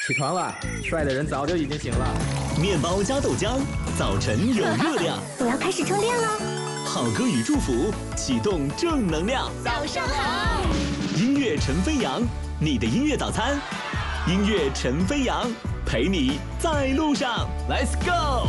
起床了，帅的人早就已经醒了。 面包加豆浆，早晨有热量。 我要开始充电了。 好歌与祝福，启动正能量。 早上好。 音乐陈飞扬，你的音乐早餐。音乐陈飞扬，陪你在路上。Let's go。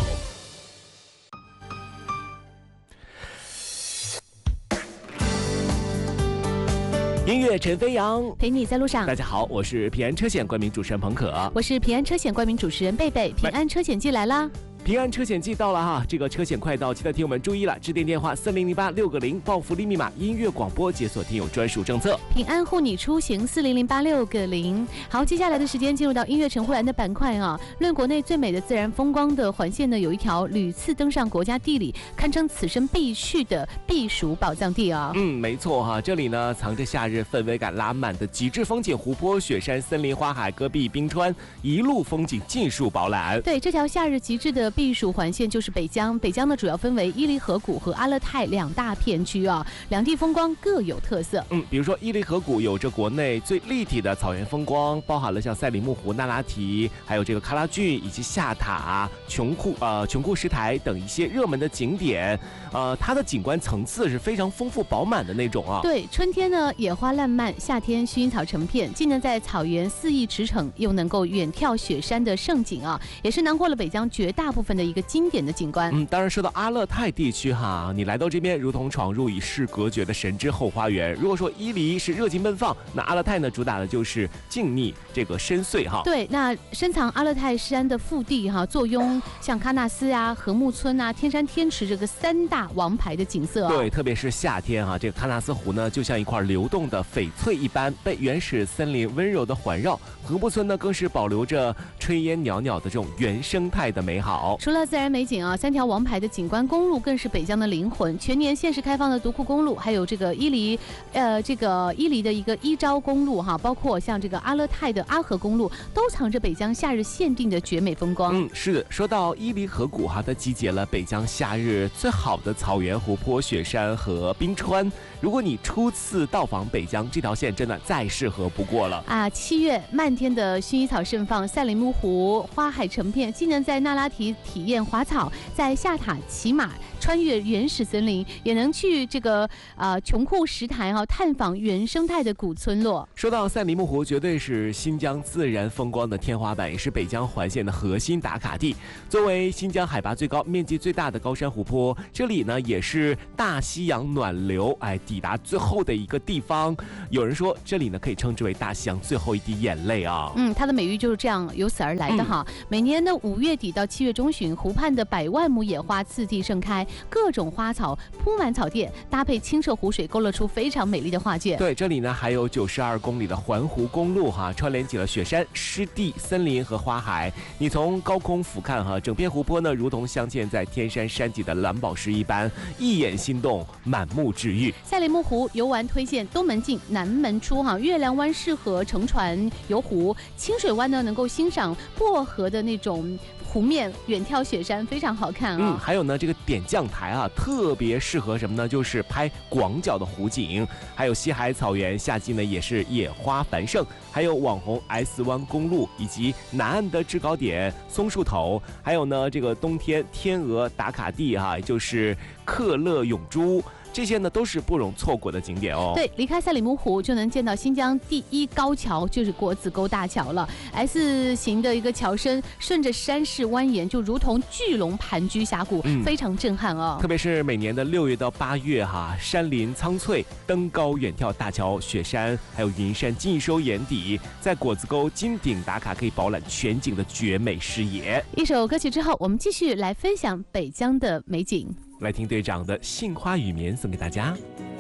音乐陈飞扬， 陪你在路上。 大家好，我是平安车险冠名主持人彭可， 我是平安车险冠名主持人贝贝。平安车险季来啦！ 平安车险季到了哈，这个车险快到期的听友们注意了，致电电话4008-6个0，报福利密码音乐广播，解锁听友专属政策。 平安护你出行4008-6个0。好，接下来的时间进入到音乐陈慧兰的板块啊。论国内最美的自然风光的环线呢，有一条屡次登上国家地理，堪称此生必去的避暑宝藏地啊。 没错哈，这里呢藏着夏日氛围感拉满的极致风景，湖泊、雪山、森林、花海、戈壁、冰川，一路风景尽数饱览。 对，这条夏日极致的避暑环线就是北疆。北疆呢主要分为伊犁河谷和阿勒泰两大片区啊，两地风光各有特色。 比如说伊犁河谷有着国内最立体的草原风光，包含了像赛里木湖、那拉提，还有这个喀拉峻以及下塔、琼库什台等一些热门的景点。它的景观层次是非常丰富饱满的那种啊。 对，春天呢野花烂漫，夏天薰衣草成片，既能在草原肆意驰骋，又能够远眺雪山的胜景啊，也是囊括了北疆绝大部分的一个经典的景观。 当然说到阿勒泰地区哈，你来到这边如同闯入与世隔绝的神之后花园。如果说伊犁是热情奔放，那阿勒泰呢主打的就是静谧这个深邃哈。 对，那深藏阿勒泰山的腹地哈，坐拥像喀纳斯啊、禾木村啊、天山天池这个三大王牌的景色啊。 对，特别是夏天啊，这个喀纳斯湖呢就像一块流动的翡翠一般，被原始森林温柔的环绕。禾木村呢更是保留着炊烟袅袅的这种原生态的美好。 除了自然美景啊，三条王牌的景观公路更是北疆的灵魂。全年限时开放的独库公路，还有这个伊犁的一个伊昭公路哈，包括像这个阿勒泰的阿河公路，都藏着北疆夏日限定的绝美风光。 是的，说到伊犁河谷哈，它集结了北疆夏日最好的草原、湖泊、雪山和冰川。如果你初次到访北疆，这条线真的再适合不过了啊！7月漫天的薰衣草盛放，赛里木湖花海成片，既能在那拉提体验滑草，在下塔骑马穿越原始森林，也能去这个琼库什台探访原生态的古村落。 说到赛里木湖，绝对是新疆自然风光的天花板，也是北疆环线的核心打卡地。作为新疆海拔最高、面积最大的高山湖泊，这里呢也是大西洋暖流抵达最后的一个地方。有人说这里呢可以称之为大西洋最后一滴眼泪啊。 它的美誉就是这样由此而来的哈。每年的5月底到7月中旬，湖畔的100万亩野花次第盛开，各种花草铺满草甸，搭配清澈湖水，勾勒出非常美丽的画卷。 对，这里呢还有92公里的环湖公路哈，串联起了雪山、湿地、森林和花海。你从高空俯瞰哈，整片湖泊呢如同镶嵌在天山山脊的蓝宝石一般，一眼心动，满目治愈。 赛里木湖游玩推荐东门进南门出哈，月亮湾适合乘船游湖，清水湾呢能够欣赏薄荷的那种湖面，远眺雪山，非常好看啊。 还有呢，这个点将台啊，特别适合什么呢？就是拍广角的湖景。还有西海草原，夏季呢也是野花繁盛。还有网红 S 湾公路，以及南岸的制高点松树头，还有呢这个冬天天鹅打卡地哈，也就是克勒永珠。这些呢都是不容错过的景点哦。 对，离开赛里木湖就能见到新疆第一高桥，就是国子沟大桥了。S 型的一个桥身顺着山势蜿蜒，就如同巨龙盘踞峡谷，非常震撼哦。 特别是每年的6月到8月哈，山林苍翠，登高远眺大桥、雪山，还有云山尽收眼底，在国子沟金顶打卡，可以饱览全景的绝美视野。 一首歌曲之后，我们继续来分享北疆的美景。 来听队长的《杏花雨眠》送给大家。